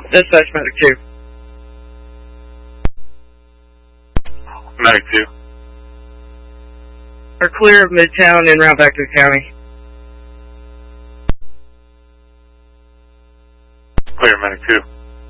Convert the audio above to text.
Dispatch Medic 2. Medic 2. Are clear of Midtown en route back to the county. Clear, Medic 2.